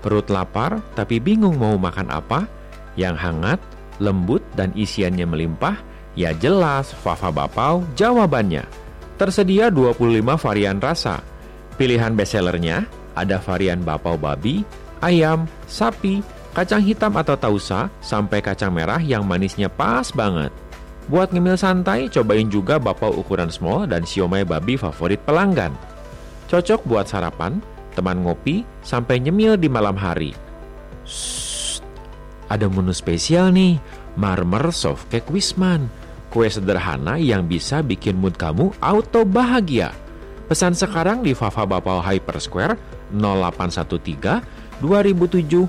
Perut lapar tapi bingung mau makan apa? Yang hangat, lembut, dan isiannya melimpah? Ya jelas, Fava Bapau jawabannya. Tersedia 25 varian rasa. Pilihan bestsellernya ada varian bapau babi, ayam, sapi, kacang hitam atau tausa, sampai kacang merah yang manisnya pas banget. Buat ngemil santai, cobain juga bapau ukuran small dan siomay babi favorit pelanggan. Cocok buat sarapan, teman ngopi, sampai nyemil di malam hari. Shh, ada menu spesial nih, Marmer Soft Cake Wisman. Kue sederhana yang bisa bikin mood kamu auto bahagia. Pesan sekarang di Fava Bapau Hyper Square 0813 2007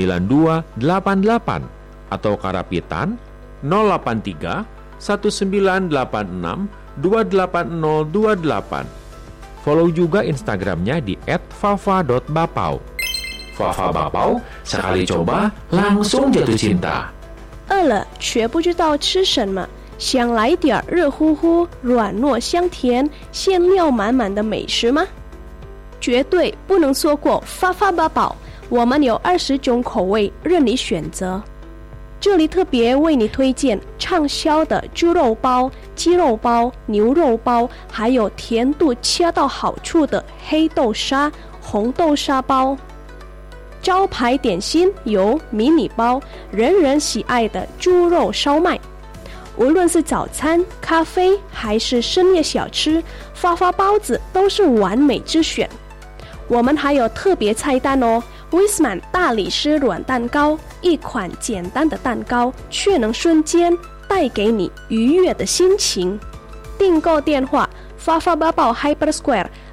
9288 atau Karapitan 083 1986 28028. Follow juga Instagramnya di @fava.bapau. Fava Bapau, sekali coba langsung jatuh cinta. 饿了却不知道吃什么，想来点热乎乎、软糯香甜、馅料满满的美食吗？绝对不能错过发发八宝，我们有20种口味任你选择。这里特别为你推荐畅销的猪肉包、鸡肉包、牛肉包，还有甜度恰到好处的黑豆沙、红豆沙包。招牌点心有迷你包，人人喜爱的猪肉烧麦。无论是早餐、咖啡还是深夜小吃，发发包子都是完美之选。我们还有特别菜单哦，威斯曼大理石软蛋糕，一款简单的蛋糕，却能瞬间带给你愉悦的心情。订购电话：发发八宝 Hyper Square